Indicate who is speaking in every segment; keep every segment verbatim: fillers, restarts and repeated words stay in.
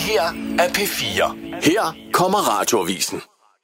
Speaker 1: her er P fire. Her kommer Radioavisen.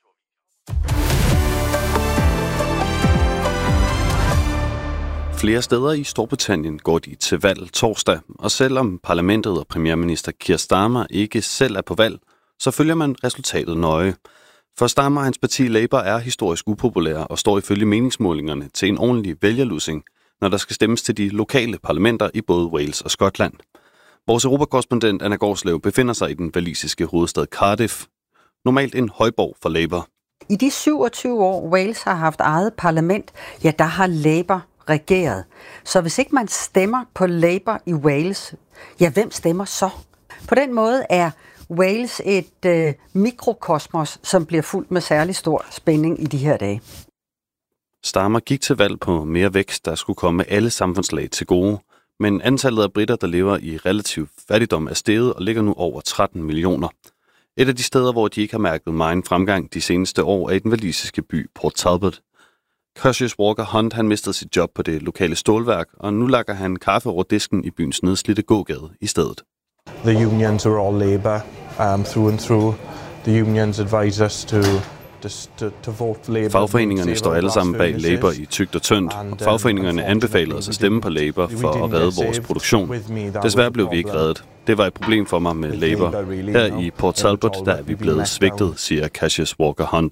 Speaker 2: Flere steder i Storbritannien går de til valg torsdag, og selvom parlamentet og premierminister Keir Starmer ikke selv er på valg, så følger man resultatet nøje. For Starmer og hans parti Labour er historisk upopulære og står ifølge meningsmålingerne til en ordentlig vælgerlussing, når der skal stemmes til de lokale parlamenter i både Wales og Skotland. Vores europakorrespondent Anna Gårdslev befinder sig i den walisiske hovedstad Cardiff, normalt en højborg for Labour.
Speaker 3: I de syvogtyve år Wales har haft eget parlament, ja, der har Labour regeret. Så hvis ikke man stemmer på Labour i Wales, ja, hvem stemmer så? På den måde er Wales et øh, mikrokosmos, som bliver fuldt med særlig stor spænding i de her dage.
Speaker 2: Starmer gik til valg på mere vækst, der skulle komme alle samfundslag til gode, men antallet af britter, der lever i relativ fattigdom, er steget og ligger nu over tretten millioner. Et af de steder, hvor de ikke har mærket megen fremgang de seneste år, er i den walisiske by Port Talbot. Cassius Walker Hunt, han mistede sit job på det lokale stålværk, og nu lakker han kaffe over disken i byens nedslidte gågade i stedet.
Speaker 4: The unions are all Labour um, through and through. The unions advise us to, to, to vote for Labour.
Speaker 2: Fagforeningerne står alle sammen bag Labour i tykt og tyndt, og fagforeningerne anbefalede os at stemme på Labour for at redde vores produktion. Desværre blev vi ikke reddet. Det var et problem for mig med Labour. Her i Port Talbot, der er vi blevet svigtet, siger Cassius Walker Hunt.